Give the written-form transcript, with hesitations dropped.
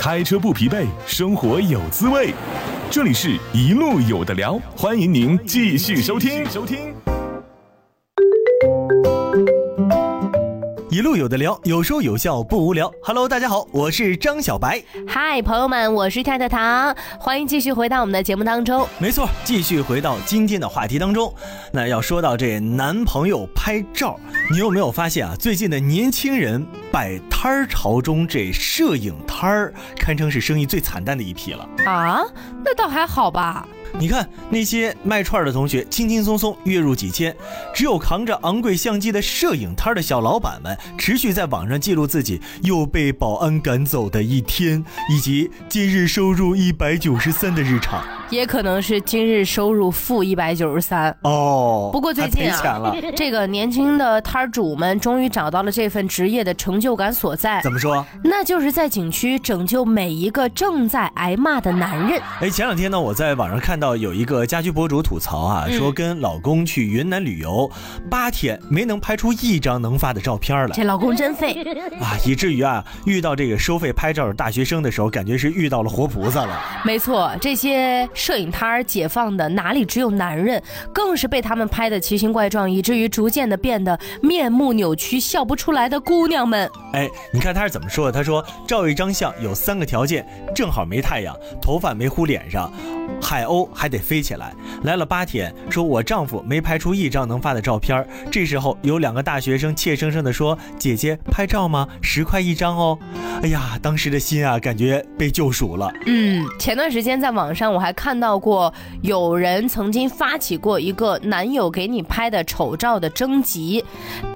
开车不疲惫，生活有滋味。这里是一路有的聊，欢迎您继续收听。 一路有的聊，有说有笑不无聊。Hello， 大家好，我是张小白。 嗨，朋友们，我是跳跳糖，欢迎继续回到我们的节目当中。 没错，继续回到今天的话题当中。那要说到这男朋友拍照，你有没有发现啊？最近的年轻人摆摊儿潮中，这摄影摊儿堪称是生意最惨淡的一批了啊？那倒还好吧。 你看那些卖串的同学，轻轻松松月入几千，只有扛着昂贵相机的摄影摊的小老板们，持续在网上记录自己又被保安赶走的一天，以及今日收入193的日常。 也可能是今日收入负193 哦。 不过最近啊， 这个年轻的摊主们终于找到了这份职业的成就感所在。 怎么说？ 那就是在景区拯救每一个正在挨骂的男人。 前两天呢，我在网上看到有一个家居博主吐槽啊，说跟老公去云南旅游8天没能拍出1张能发的照片来， 这老公真废啊！以至于啊，遇到这个收费拍照的大学生的时候，感觉是遇到了活菩萨了。 没错，这些摄影摊解放的哪里只有男人，更是被他们拍的奇形怪状，以至于逐渐的变得面目扭曲，笑不出来的姑娘们。 你看他是怎么说的？他说照一张相有3个条件：正好没太阳，头发没糊脸上，海鸥还得飞起来。来了8天，说我丈夫没拍出1张能发的照片。这时候有2个大学生怯生生的说：姐姐拍照吗？10块1张哦。哎呀，当时的心啊，感觉被救赎了。 前段时间在网上我还看到过有人曾经发起过一个男友给你拍的丑照的征集，